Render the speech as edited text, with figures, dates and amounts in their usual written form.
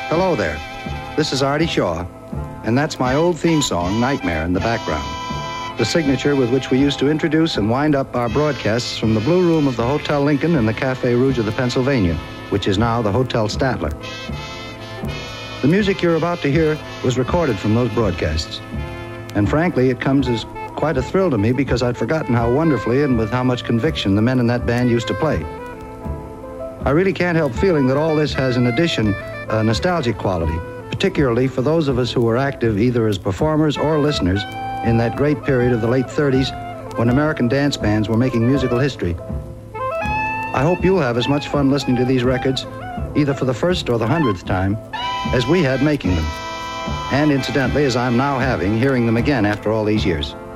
Hello there. This is Artie Shaw, and that's my old theme song, Nightmare, in the background. The signature with which we used to introduce and wind up our broadcasts from the Blue Room of the Hotel Lincoln and the Cafe Rouge of the Pennsylvania, which is now the Hotel Statler. The music you're about to hear was recorded from those broadcasts. And frankly, it comes as quite a thrill to me because I'd forgotten how wonderfully and with how much conviction the men in that band used to play. I really can't help feeling that all this has, in addition, a nostalgic quality, particularly for those of us who were active either as performers or listeners in that great period of the late 30s when American dance bands were making musical history. I hope you'll have as much fun listening to these records, either for the first or the 100th time, as we had making them. And incidentally, as I'm now having, hearing them again after all these years.